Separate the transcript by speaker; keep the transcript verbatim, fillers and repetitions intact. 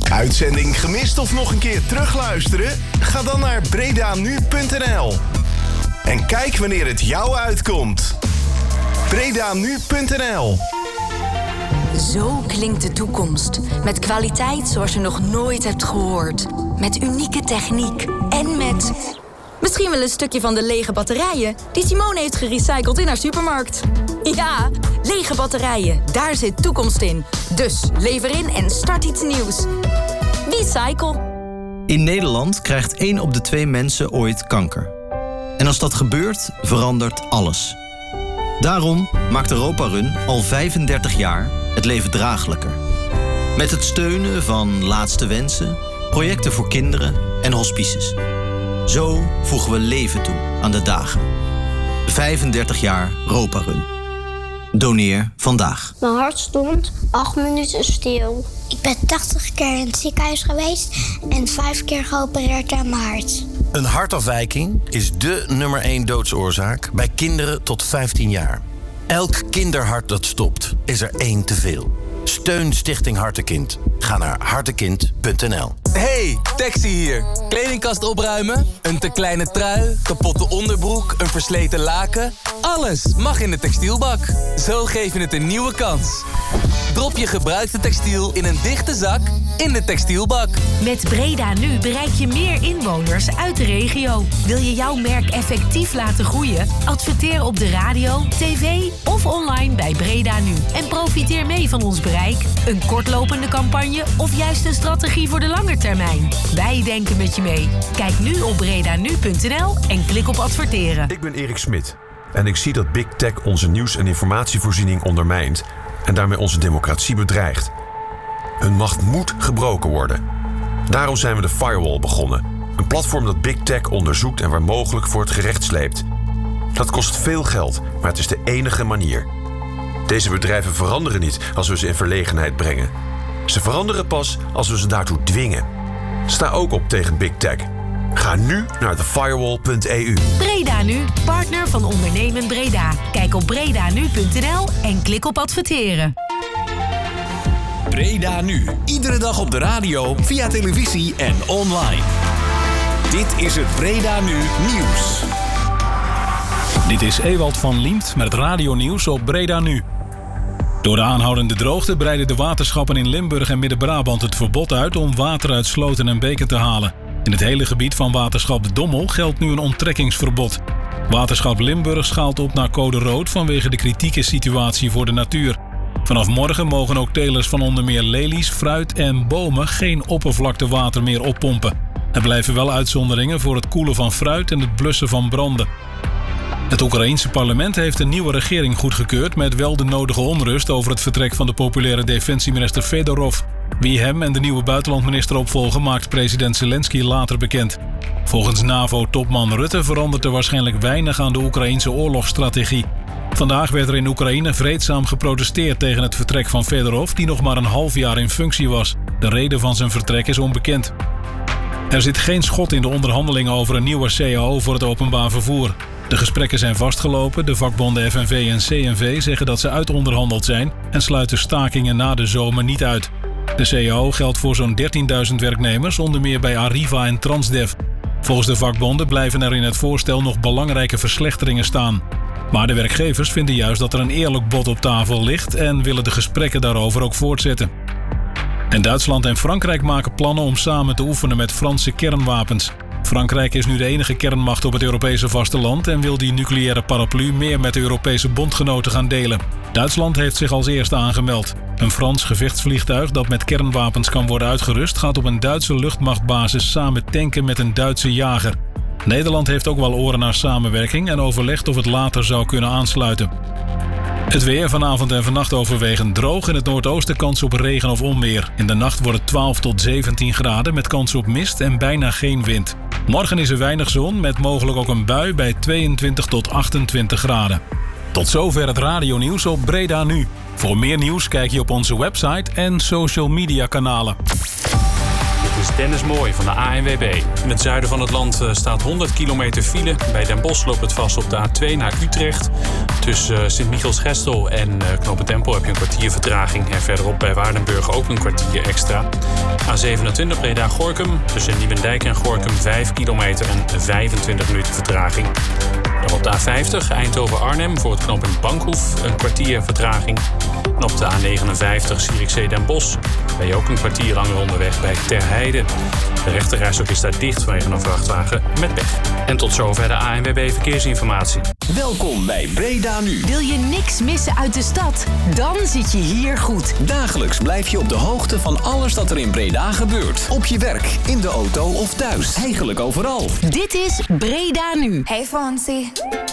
Speaker 1: Uitzending gemist of nog een keer terugluisteren? Ga dan naar bredanu punt n l. En kijk wanneer het jou uitkomt. bredanu punt n l.
Speaker 2: Zo klinkt de toekomst. Met kwaliteit zoals je nog nooit hebt gehoord. Met unieke techniek. En met... misschien wel een stukje van de lege batterijen die Simone heeft gerecycled in haar supermarkt. Ja, lege batterijen. Daar zit toekomst in. Dus lever in en start iets nieuws. Recycle.
Speaker 3: In Nederland krijgt één op de twee mensen ooit kanker. En als dat gebeurt, verandert alles. Daarom maakt Europa Run al vijfendertig jaar het leven draaglijker. Met het steunen van Laatste Wensen, projecten voor kinderen en hospices. Zo voegen we leven toe aan de dagen. vijfendertig jaar Europa Run. Doneer vandaag.
Speaker 4: Mijn hart stond acht minuten stil. Ik ben tachtig keer in het ziekenhuis geweest en vijf keer geopereerd aan mijn hart.
Speaker 5: Een hartafwijking is dé nummer één doodsoorzaak bij kinderen tot vijftien jaar. Elk kinderhart dat stopt, is er één te veel. Steun Stichting Hartekind. Ga naar hartekind punt n l.
Speaker 6: Hey, Taxi hier. Kledingkast opruimen? Een te kleine trui? Kapotte onderbroek? Een versleten laken? Alles mag in de textielbak. Zo geef je het een nieuwe kans. Drop je gebruikte textiel in een dichte zak in de textielbak.
Speaker 7: Met Breda Nu bereik je meer inwoners uit de regio. Wil je jouw merk effectief laten groeien? Adverteer op de radio, tv of online bij Breda Nu. En profiteer mee van ons bereik, een kortlopende campagne of juist een strategie voor de lange termijn. Wij denken met je mee. Kijk nu op bredanu punt n l en klik op adverteren.
Speaker 8: Ik ben Erik Smit en ik zie dat Big Tech onze nieuws- en informatievoorziening ondermijnt en daarmee onze democratie bedreigt. Hun macht moet gebroken worden. Daarom zijn we de Firewall begonnen. Een platform dat Big Tech onderzoekt en waar mogelijk voor het gerecht sleept. Dat kost veel geld, maar het is de enige manier. Deze bedrijven veranderen niet als we ze in verlegenheid brengen. Ze veranderen pas als we ze daartoe dwingen. Sta ook op tegen Big Tech. Ga nu naar de firewall punt e u.
Speaker 7: Breda Nu, partner van Ondernemen Breda. Kijk op bredanu punt n l en klik op adverteren.
Speaker 9: Breda Nu. Iedere dag op de radio, via televisie en online. Dit is het Breda Nu nieuws.
Speaker 10: Dit is Ewald van Liemt met het radionieuws op Breda Nu. Door de aanhoudende droogte breiden de waterschappen in Limburg en Midden-Brabant het verbod uit om water uit sloten en beken te halen. In het hele gebied van waterschap de Dommel geldt nu een onttrekkingsverbod. Waterschap Limburg schaalt op naar code rood vanwege de kritieke situatie voor de natuur. Vanaf morgen mogen ook telers van onder meer lelies, fruit en bomen geen oppervlaktewater meer oppompen. Er blijven wel uitzonderingen voor het koelen van fruit en het blussen van branden. Het Oekraïense parlement heeft een nieuwe regering goedgekeurd met wel de nodige onrust over het vertrek van de populaire defensieminister Fedorov. Wie hem en de nieuwe buitenlandminister opvolgen maakt president Zelensky later bekend. Volgens NAVO-topman Rutte verandert er waarschijnlijk weinig aan de Oekraïense oorlogsstrategie. Vandaag werd er in Oekraïne vreedzaam geprotesteerd tegen het vertrek van Fedorov, die nog maar een half jaar in functie was. De reden van zijn vertrek is onbekend. Er zit geen schot in de onderhandelingen over een nieuwe C A O voor het openbaar vervoer. De gesprekken zijn vastgelopen, de vakbonden F N V en C N V zeggen dat ze uitonderhandeld zijn en sluiten stakingen na de zomer niet uit. De C A O geldt voor zo'n dertienduizend werknemers, onder meer bij Arriva en Transdev. Volgens de vakbonden blijven er in het voorstel nog belangrijke verslechteringen staan. Maar de werkgevers vinden juist dat er een eerlijk bod op tafel ligt en willen de gesprekken daarover ook voortzetten. En Duitsland en Frankrijk maken plannen om samen te oefenen met Franse kernwapens. Frankrijk is nu de enige kernmacht op het Europese vasteland en wil die nucleaire paraplu meer met de Europese bondgenoten gaan delen. Duitsland heeft zich als eerste aangemeld. Een Frans gevechtsvliegtuig dat met kernwapens kan worden uitgerust gaat op een Duitse luchtmachtbasis samen tanken met een Duitse jager. Nederland heeft ook wel oren naar samenwerking en overlegt of het later zou kunnen aansluiten. Het weer vanavond en vannacht overwegend droog. In het noordoosten kans op regen of onweer. In de nacht wordt het twaalf tot zeventien graden met kans op mist en bijna geen wind. Morgen is er weinig zon met mogelijk ook een bui bij tweeëntwintig tot achtentwintig graden. Tot zover het radionieuws op Breda Nu. Voor meer nieuws kijk je op onze website en social media kanalen.
Speaker 11: Dit is Dennis Mooij van de A N W B. In het zuiden van het land staat honderd kilometer file. Bij Den Bosch loopt het vast op de A twee naar Utrecht. Tussen uh, Sint-Michiels-Gestel en uh, Knopen Tempel heb je een kwartier vertraging. En verderop bij Waardenburg ook een kwartier extra. A zevenentwintig Breda-Gorinchem. Tussen Nieuwendijk en Gorinchem vijf kilometer en vijfentwintig minuten vertraging. Dan op de A vijftig Eindhoven-Arnhem voor het knooppunt Bankhoef een kwartier vertraging. En op de A negenenvijftig Zierikzee-Den Bosch ben je ook een kwartier langer onderweg bij Terheide. De rechterrijstrook is daar dicht vanwege een vrachtwagen met pech. En tot zover de A N W B Verkeersinformatie.
Speaker 9: Welkom bij Breda Nu.
Speaker 7: Wil je niks missen uit de stad? Dan zit je hier goed.
Speaker 9: Dagelijks blijf je op de hoogte van alles dat er in Breda gebeurt. Op je werk, in de auto of thuis. Eigenlijk overal.
Speaker 7: Dit is Breda Nu.
Speaker 12: Hey Fonzie,